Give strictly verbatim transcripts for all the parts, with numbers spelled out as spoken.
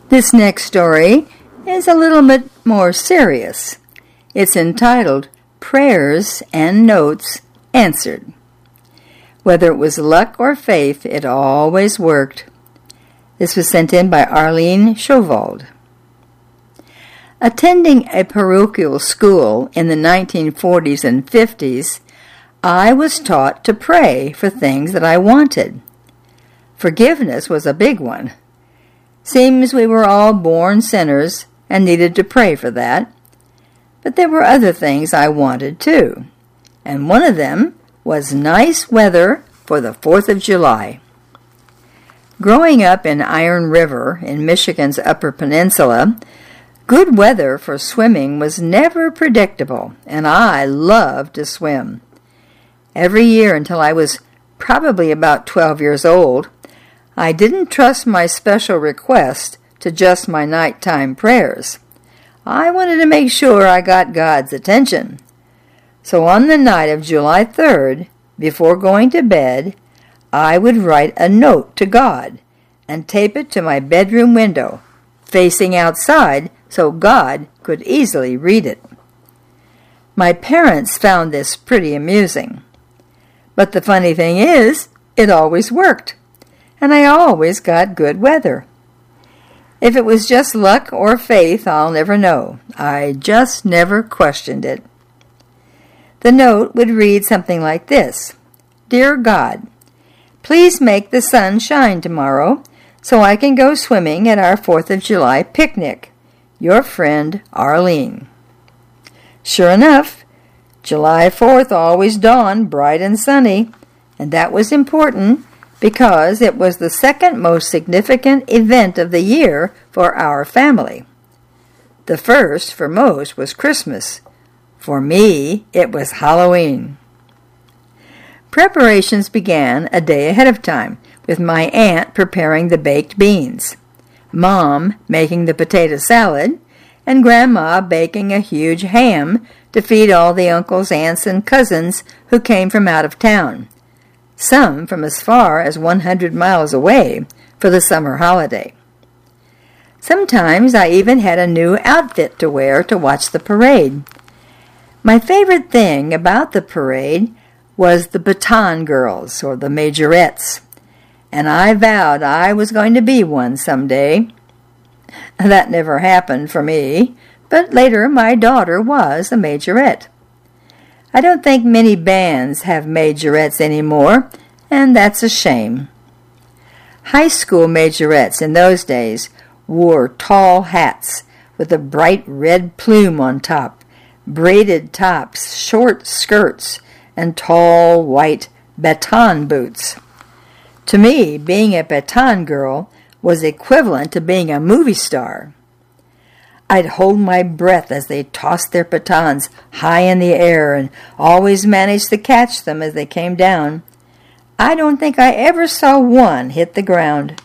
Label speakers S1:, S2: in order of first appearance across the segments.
S1: This next story is a little bit more serious. It's entitled Prayers and Notes Answered. Whether it was luck or faith, it always worked. This was sent in by Arlene Schovald. Attending a parochial school in the nineteen forties and fifties, I was taught to pray for things that I wanted. Forgiveness was a big one. Seems we were all born sinners and needed to pray for that. But there were other things I wanted too, and one of them was nice weather for the fourth of July. Growing up in Iron River in Michigan's Upper Peninsula, good weather for swimming was never predictable, and I loved to swim. Every year until I was probably about twelve years old, I didn't trust my special request to just my nighttime prayers. I wanted to make sure I got God's attention. So on the night of July third, before going to bed, I would write a note to God and tape it to my bedroom window, facing outside so God could easily read it. My parents found this pretty amusing. But the funny thing is, it always worked, and I always got good weather. If it was just luck or faith, I'll never know. I just never questioned it. The note would read something like this: Dear God, please make the sun shine tomorrow so I can go swimming at our fourth of July picnic. Your friend, Arlene. Sure enough, July fourth always dawned bright and sunny, and that was important because it was the second most significant event of the year for our family. The first, for most, was Christmas. For me, it was Halloween. Preparations began a day ahead of time, with my aunt preparing the baked beans, Mom making the potato salad, and Grandma baking a huge ham to feed all the uncles, aunts, and cousins who came from out of town, some from as far as one hundred miles away for the summer holiday. Sometimes I even had a new outfit to wear to watch the parade. My favorite thing about the parade was the baton girls, or the majorettes, and I vowed I was going to be one someday. That never happened for me, but later my daughter was a majorette. I don't think many bands have majorettes anymore, and that's a shame. High school majorettes in those days wore tall hats with a bright red plume on top, braided tops, short skirts, and tall white baton boots. To me, being a baton girl was equivalent to being a movie star. I'd hold my breath as they tossed their batons high in the air and always managed to catch them as they came down. I don't think I ever saw one hit the ground.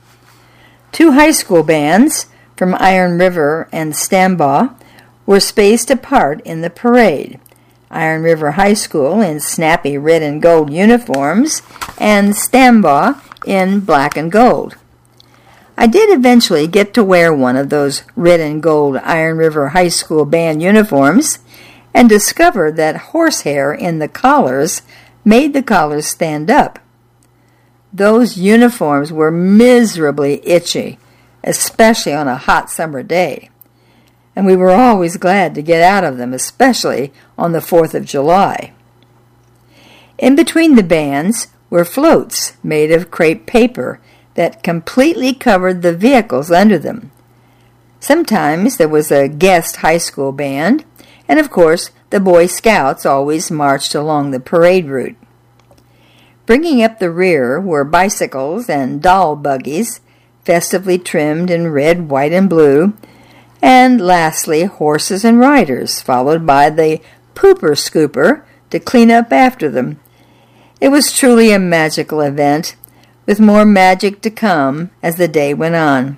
S1: Two high school bands from Iron River and Stambaugh were spaced apart in the parade. Iron River High School in snappy red and gold uniforms, and Stambaugh in black and gold. I did eventually get to wear one of those red and gold Iron River High School band uniforms and discovered that horsehair in the collars made the collars stand up. Those uniforms were miserably itchy, especially on a hot summer day, and we were always glad to get out of them, especially on the fourth of July. In between the bands were floats made of crepe paper that completely covered the vehicles under them. Sometimes there was a guest high school band, and of course the Boy Scouts always marched along the parade route. Bringing up the rear were bicycles and doll buggies, festively trimmed in red, white, and blue, and lastly horses and riders, followed by the pooper scooper to clean up after them. It was truly a magical event, with more magic to come as the day went on.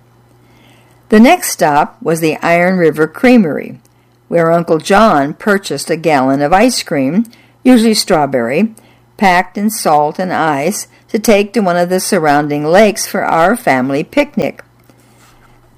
S1: The next stop was the Iron River Creamery, where Uncle John purchased a gallon of ice cream, usually strawberry, packed in salt and ice, to take to one of the surrounding lakes for our family picnic.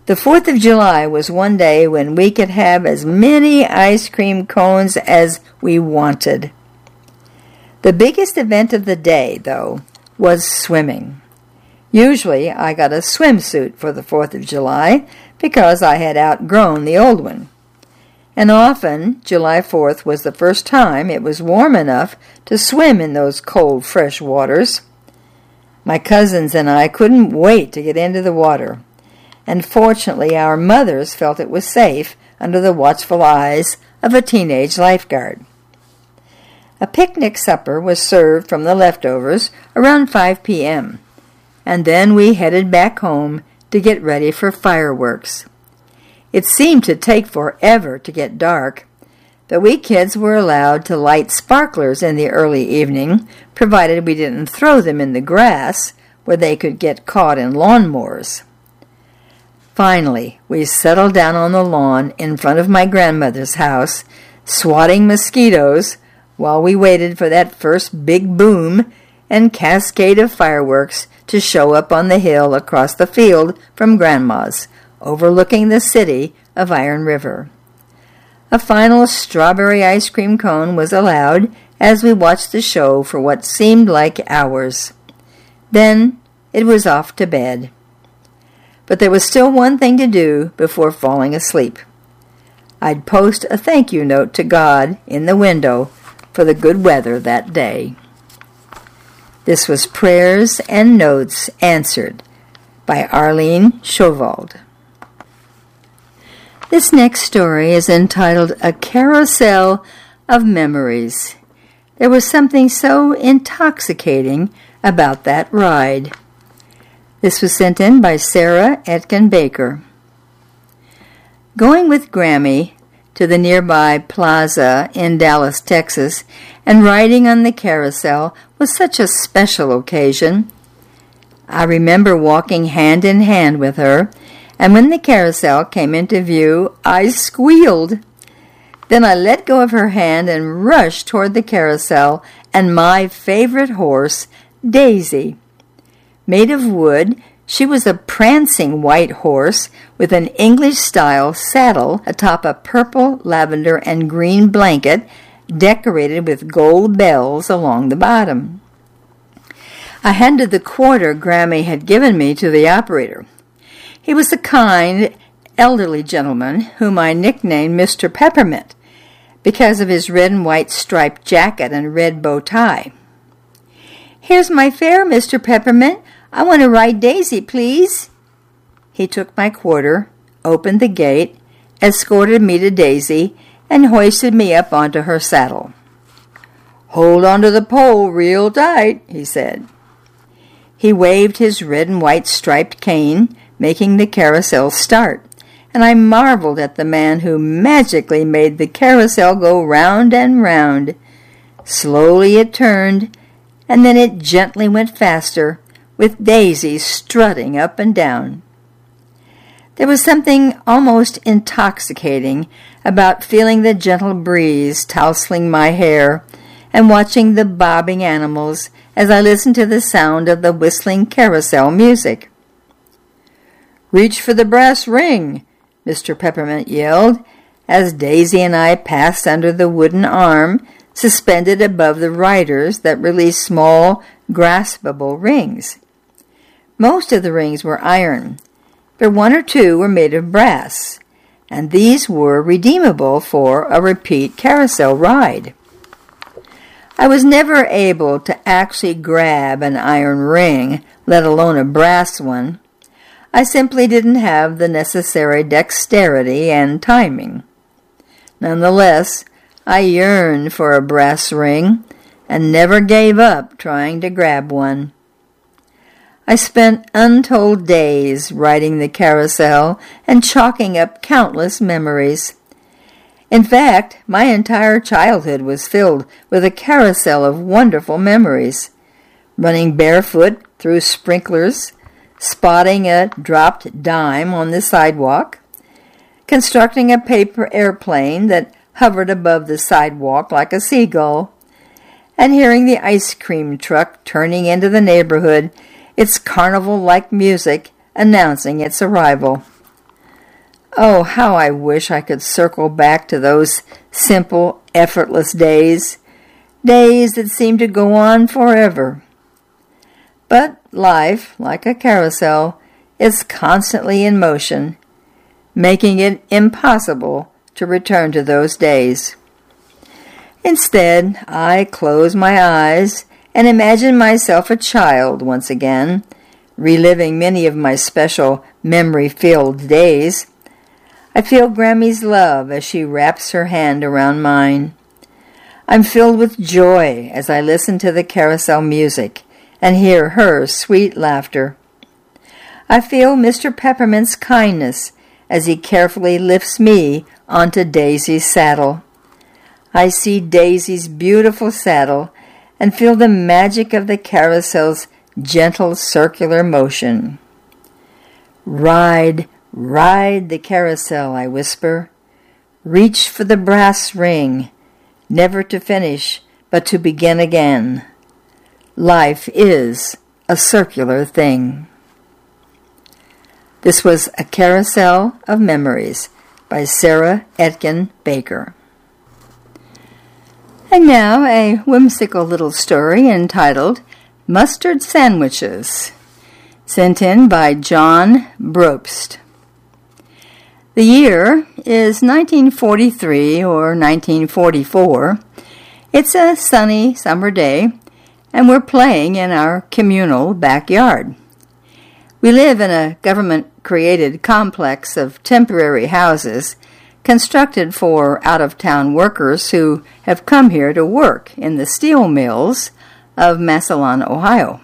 S1: The fourth of July was one day when we could have as many ice cream cones as we wanted. The biggest event of the day, though, was swimming. Usually I got a swimsuit for the fourth of July because I had outgrown the old one. And often July fourth was the first time it was warm enough to swim in those cold, fresh waters. My cousins and I couldn't wait to get into the water, and fortunately our mothers felt it was safe under the watchful eyes of a teenage lifeguard. A picnic supper was served from the leftovers around five p.m., and then we headed back home to get ready for fireworks. It seemed to take forever to get dark, but we kids were allowed to light sparklers in the early evening, provided we didn't throw them in the grass where they could get caught in lawnmowers. Finally, we settled down on the lawn in front of my grandmother's house, swatting mosquitoes while we waited for that first big boom and cascade of fireworks to show up on the hill across the field from Grandma's, overlooking the city of Iron River. A final strawberry ice cream cone was allowed as we watched the show for what seemed like hours. Then it was off to bed. But there was still one thing to do before falling asleep. I'd post a thank you note to God in the window for the good weather that day. This was Prayers and Notes Answered by Arlene Schowald. This next story is entitled A Carousel of Memories. There was something so intoxicating about that ride. This was sent in by Sarah Etkin Baker. Going with Grammy to the nearby plaza in Dallas, Texas, and riding on the carousel was such a special occasion. I remember walking hand in hand with her, and when the carousel came into view, I squealed. Then I let go of her hand and rushed toward the carousel and my favorite horse, Daisy. Made of wood, she was a prancing white horse with an English-style saddle atop a purple, lavender, and green blanket decorated with gold bells along the bottom. I handed the quarter Grammy had given me to the operator. He was a kind, elderly gentleman whom I nicknamed Mister Peppermint because of his red and white striped jacket and red bow tie. "Here's my fare, Mister Peppermint. I want to ride Daisy, please." He took my quarter, opened the gate, escorted me to Daisy, and hoisted me up onto her saddle. "Hold onto the pole real tight," he said. He waved his red and white striped cane, making the carousel start, and I marveled at the man who magically made the carousel go round and round. Slowly it turned, and then it gently went faster, with Daisy strutting up and down. There was something almost intoxicating about feeling the gentle breeze tousling my hair and watching the bobbing animals as I listened to the sound of the whistling carousel music. "Reach for the brass ring," Mister Peppermint yelled, as Daisy and I passed under the wooden arm suspended above the riders that released small, graspable rings. Most of the rings were iron, but one or two were made of brass, and these were redeemable for a repeat carousel ride. I was never able to actually grab an iron ring, let alone a brass one. I simply didn't have the necessary dexterity and timing. Nonetheless, I yearned for a brass ring and never gave up trying to grab one. I spent untold days riding the carousel and chalking up countless memories. In fact, my entire childhood was filled with a carousel of wonderful memories. Running barefoot through sprinklers, spotting a dropped dime on the sidewalk, constructing a paper airplane that hovered above the sidewalk like a seagull, and hearing the ice cream truck turning into the neighborhood, its carnival-like music announcing its arrival. Oh, how I wish I could circle back to those simple, effortless days, days that seemed to go on forever. But life, like a carousel, is constantly in motion, making it impossible to return to those days. Instead, I close my eyes and imagine myself a child once again, reliving many of my special memory-filled days. I feel Grammy's love as she wraps her hand around mine. I'm filled with joy as I listen to the carousel music and hear her sweet laughter. I feel Mister Peppermint's kindness as he carefully lifts me onto Daisy's saddle. I see Daisy's beautiful saddle and feel the magic of the carousel's gentle circular motion. Ride, ride the carousel, I whisper. Reach for the brass ring, never to finish, but to begin again. Life is a circular thing. This was A Carousel of Memories by Sarah Etkin Baker. And now a whimsical little story entitled Mustard Sandwiches, sent in by John Brobst. The year is nineteen forty-three or nineteen forty-four. It's a sunny summer day, and we're playing in our communal backyard. We live in a government-created complex of temporary houses constructed for out-of-town workers who have come here to work in the steel mills of Massillon, Ohio.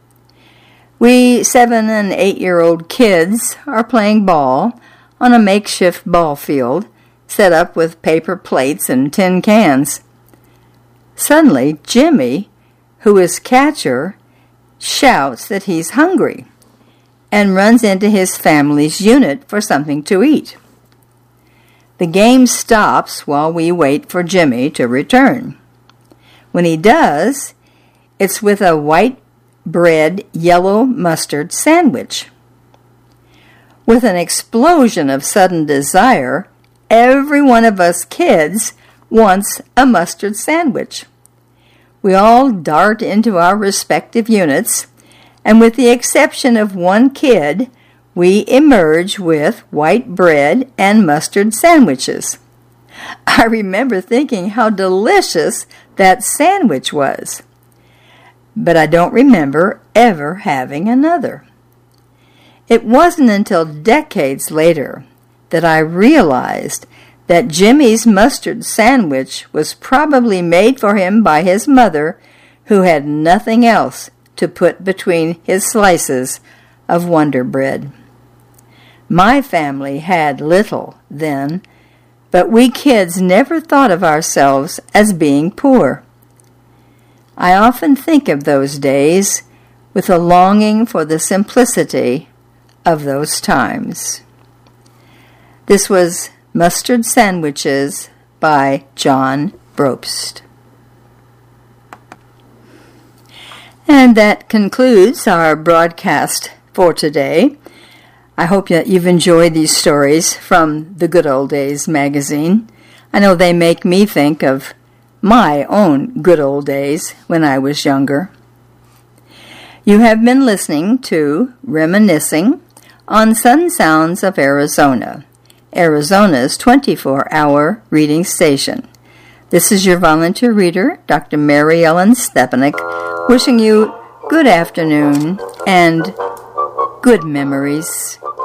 S1: We seven- and eight-year-old kids are playing ball on a makeshift ball field set up with paper plates and tin cans. Suddenly, Jimmy, who is catcher, shouts that he's hungry and runs into his family's unit for something to eat. The game stops while we wait for Jimmy to return. When he does, it's with a white bread yellow mustard sandwich. With an explosion of sudden desire, every one of us kids wants a mustard sandwich. We all dart into our respective units, and with the exception of one kid, we emerge with white bread and mustard sandwiches. I remember thinking how delicious that sandwich was, but I don't remember ever having another. It wasn't until decades later that I realized that Jimmy's mustard sandwich was probably made for him by his mother, who had nothing else to put between his slices of Wonder Bread. My family had little then, but we kids never thought of ourselves as being poor. I often think of those days with a longing for the simplicity of those times. This was Mustard Sandwiches by John Brobst. And that concludes our broadcast for today. I hope that you've enjoyed these stories from the Good Old Days magazine. I know they make me think of my own good old days when I was younger. You have been listening to Reminiscing on Sun Sounds of Arizona, Arizona's twenty-four hour reading station. This is your volunteer reader, Doctor Mary Ellen Stepanek, wishing you good afternoon and good memories.